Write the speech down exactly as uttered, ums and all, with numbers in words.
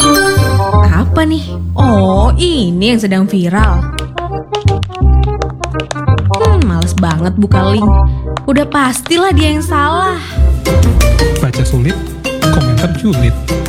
Apa nih? Oh, ini yang sedang viral. Hmm, males banget buka link. Udah pastilah dia yang salah. Baca sulit, komentar julid.